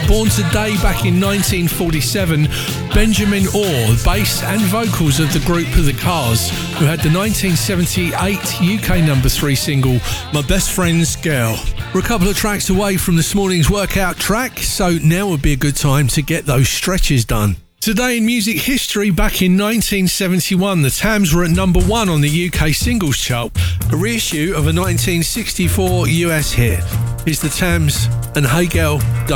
Born today back in 1947, Benjamin Orr, bass and vocals of the group The Cars, who had the 1978 UK number 3 single, My Best Friend's Girl. We're a couple of tracks away from this morning's workout track, so now would be a good time to get those stretches done. Today in music history, back in 1971, the Tams were at number 1 on the UK singles chart, a reissue of a 1964 US hit. Here's the Tams and Hey Girl, Don't